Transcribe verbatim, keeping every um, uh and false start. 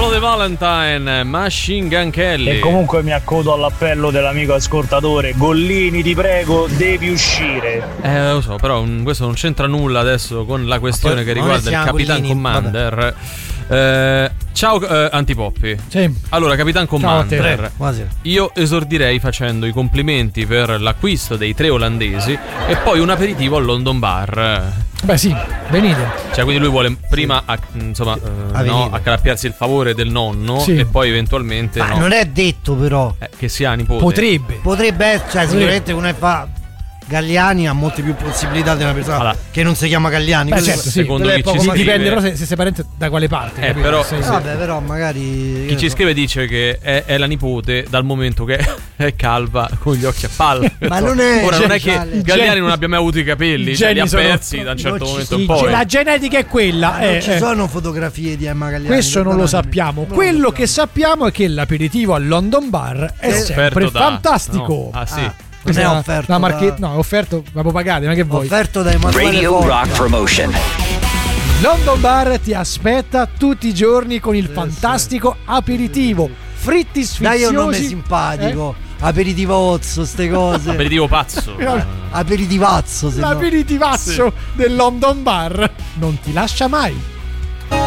Bloody Valentine, Machine Gun Kelly. E comunque mi accodo all'appello dell'amico ascoltatore. Gollini, ti prego, devi uscire. Eh, lo so, però um, questo non c'entra nulla adesso con la questione poi, che riguarda il Capitan Gollini, Commander. Eh, ciao eh, Antipoppi. Sì. Allora, Capitan Commander, Quasi. io esordirei facendo i complimenti per l'acquisto dei tre olandesi e poi un aperitivo al London Bar. Beh sì, venite. Cioè, quindi lui vuole prima a, insomma eh, no, accalappiarsi il favore del nonno, sì, e poi eventualmente ma no. non è detto però eh, che sia nipote. Potrebbe. Potrebbe essere, cioè sicuramente uno è fa Galliani ha molte più possibilità di una persona allora, che non si chiama Galliani. Beh, certo, sì, secondo chi ci scrive, dipende però se, se sei parente da quale parte. Eh, però, eh, vabbè, però magari chi ci so. scrive dice che è, è la nipote dal momento che è calva con gli occhi a palla. Ma non è ora non è che gen- Galliani non abbia mai avuto i capelli, cioè li ha persi sono, da un certo momento ci, in poi. La genetica è quella. Non eh, ci eh. sono fotografie di Emma Galliani. Questo non lo sappiamo. Non Quello lo che sappiamo è che l'aperitivo al London Bar è Eh, sempre da, fantastico. No. Ah sì. Ah. Questa Non è una, offerto una marche- da... no, è offerto, ma pagate, ma che vuoi? Offerto da Emanuele Radio Forte. Rock Promotion. London Bar ti aspetta tutti i giorni con il fantastico aperitivo. Fritti sfiziosi. Dai un nome simpatico. Eh? Aperitivozzo, ste cose. Aperitivo pazzo. Aperitivazzo. Se L'aperitivazzo no. del London Bar non ti lascia mai.